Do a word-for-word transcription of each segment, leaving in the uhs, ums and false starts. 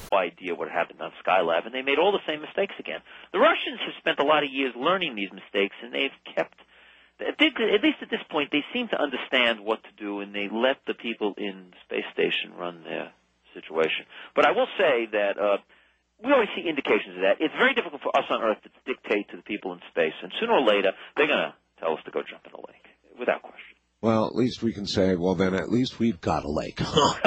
no idea what happened on Skylab, and they made all the same mistakes again. The Russians have spent a lot of years learning these mistakes, and they've kept, at least at this point, they seem to understand what to do, and they let the people in the space station run their situation. But I will say that uh, we always see indications of that. It's very difficult for us on Earth to dictate to the people in space, and sooner or later, they're going to tell us to go jump in a lake, without question. Well, at least we can say, well, then at least we've got a lake.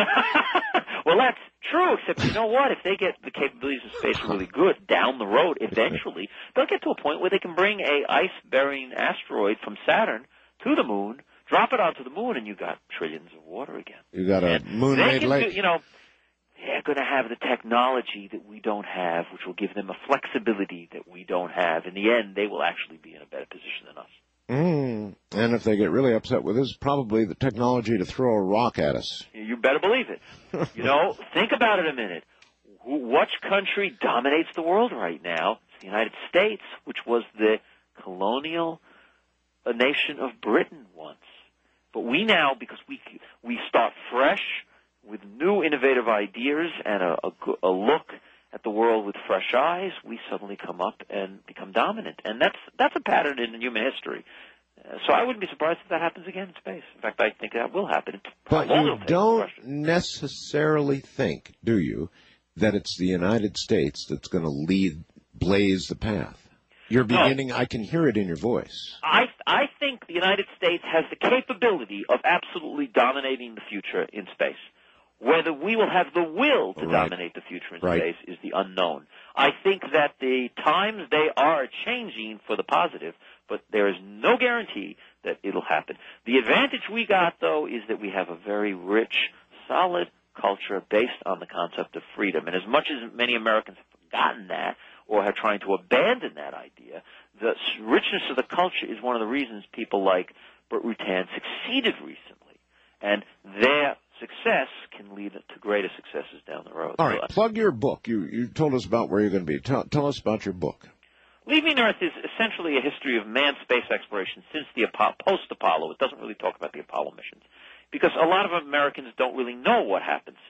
Well, that's true, except you know what? If they get the capabilities of space really good down the road, eventually, they'll get to a point where they can bring a ice-bearing asteroid from Saturn to the moon, drop it onto the moon, and you got trillions of water again. You got a moon-made lake. Do, you know, they're going to have the technology that we don't have, which will give them a flexibility that we don't have. In the end, they will actually be in a better position than us. Mm. And if they get really upset with us, probably the technology to throw a rock at us. You better believe it. You know, think about it a minute. Which country dominates the world right now? It's the United States, which was the colonial uh, nation of Britain once. But we now, because we we start fresh with new innovative ideas and a, a, a look at the world with fresh eyes, we suddenly come up and become dominant. And that's that's a pattern in human history. Uh, so I wouldn't be surprised if that happens again in space. In fact, I think that will happen. But you don't necessarily think, do you, that it's the United States that's going to lead, blaze the path? You're beginning, no. I can hear it in your voice. I I think the United States has the capability of absolutely dominating the future in space. Whether we will have the will to right. dominate the future in right. space is the unknown. I think that the times, they are changing for the positive, but there is no guarantee that it'll happen. The advantage we got, though, is that we have a very rich, solid culture based on the concept of freedom. And as much as many Americans have forgotten that or are trying to abandon that idea, the richness of the culture is one of the reasons people like Burt Rutan succeeded recently. And their success can lead to greater successes down the road. All right, so, plug your book. You you told us about where you're going to be. Tell, tell us about your book. Leaving Earth is essentially a history of manned space exploration since the post-Apollo. It doesn't really talk about the Apollo missions because a lot of Americans don't really know what happens